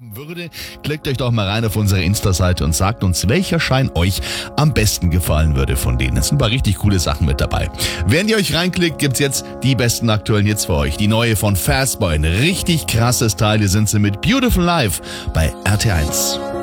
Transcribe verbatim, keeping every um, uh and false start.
haben würde, klickt euch doch mal rein auf unsere Insta-Seite und sagt uns, welcher Schein euch am besten gefallen würde von denen. Es sind ein paar richtig coole Sachen mit dabei. Wenn ihr euch reinklickt, gibt's jetzt die besten aktuellen Hits für euch. Die neue von Fastboy, ein richtig krasses Teil. Hier sind sie mit Beautiful Life bei R T eins.